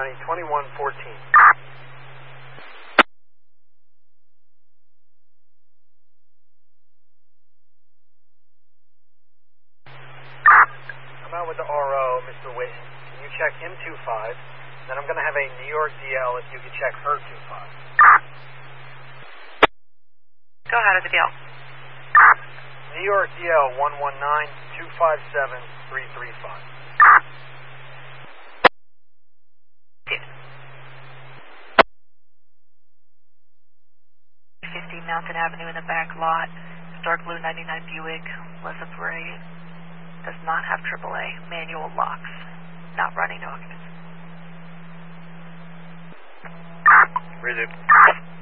County, 2114. I'm out with the RO, Mr. Waste. Can you check him 25? Then I'm going to have a New York DL if you could check her 25. Go ahead with the deal. New York DL 119-257-335. 50 Mountain Avenue in the back lot. Dark blue 99 Buick, Lessa Parade. Does not have AAA. Manual locks. Not running, no occupants. Resume.